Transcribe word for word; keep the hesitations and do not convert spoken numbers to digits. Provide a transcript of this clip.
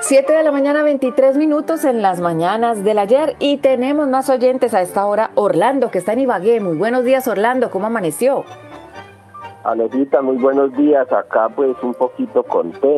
Siete de la mañana, veintitrés minutos en las mañanas del ayer y tenemos más oyentes a esta hora. Orlando, que está en Ibagué. Muy buenos días, Orlando. ¿Cómo amaneció? Alejita, muy buenos días. Acá pues un poquito contento.